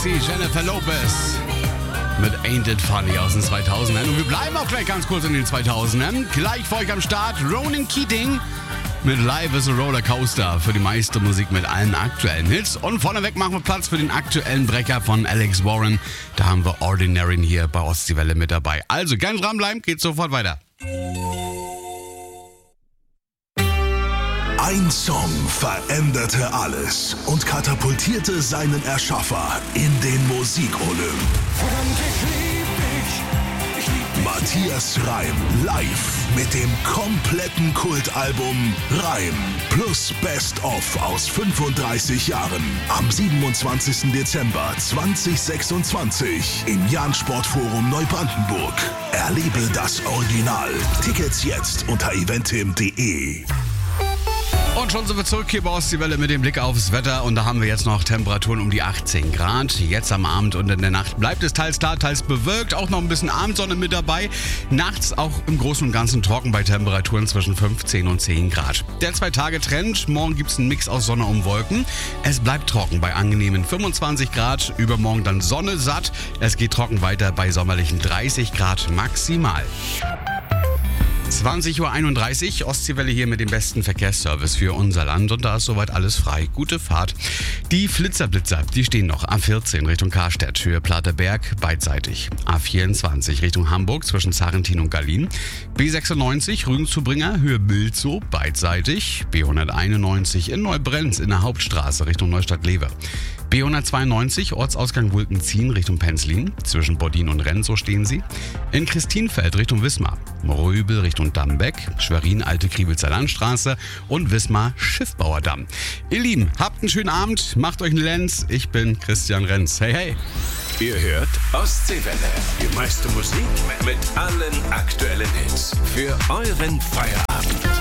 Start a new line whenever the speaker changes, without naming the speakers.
Sexy Jennifer Lopez mit Ain't It Funny aus den 2000ern. Und wir bleiben auch gleich ganz kurz in den 2000ern. Gleich für euch am Start Ronan Keating mit Live is a Rollercoaster für die meiste Musik mit allen aktuellen Hits. Und vorneweg machen wir Platz für den aktuellen Brecher von Alex Warren. Da haben wir Ordinary hier bei Ostseewelle mit dabei. Also gern dranbleiben, geht sofort weiter.
Ein Song veränderte alles und katapultierte seinen Erschaffer in den Musikolymp. Matthias Reim live mit dem kompletten Kultalbum Reim plus Best of aus 35 Jahren am 27. Dezember 2026 im Jahn-Sportforum Neubrandenburg. Erlebe das Original. Tickets jetzt unter eventim.de.
Und schon sind wir zurück hier bei Ostseewelle mit dem Blick aufs Wetter. Und da haben wir jetzt noch Temperaturen um die 18 Grad. Jetzt am Abend und in der Nacht bleibt es teils klar, teils bewölkt. Auch noch ein bisschen Abendsonne mit dabei. Nachts auch im Großen und Ganzen trocken bei Temperaturen zwischen 15 und 10 Grad. Der 2-Tage-Trend. Morgen gibt es einen Mix aus Sonne und Wolken. Es bleibt trocken bei angenehmen 25 Grad. Übermorgen dann Sonne satt. Es geht trocken weiter bei sommerlichen 30 Grad maximal. 20.31 Uhr, Ostseewelle hier mit dem besten Verkehrsservice für unser Land und da ist soweit alles frei. Gute Fahrt. Die Flitzer, die stehen noch. A14 Richtung Karstedt, Höhe Plateberg, beidseitig. A24 Richtung Hamburg zwischen Sarrentin und Gallien. B96 Rügen-Zubringer, Höhe Bilzow, beidseitig. B191 in Neubrenz in der Hauptstraße Richtung Neustadt-Lever. B192 Ortsausgang Wulkenzien Richtung Penzlin. Zwischen Boddin und Renzow stehen sie. In Christinfeld Richtung Wismar. Röbel Richtung Dambeck. Schwerin Alte Kriebelzer Landstraße. Und Wismar Schiffbauerdamm. Ihr Lieben, habt einen schönen Abend. Macht euch einen Lenz. Ich bin Christian Renz. Hey, hey.
Ihr hört Ostseewelle. Die meiste Musik mit allen aktuellen Hits. Für euren Feierabend.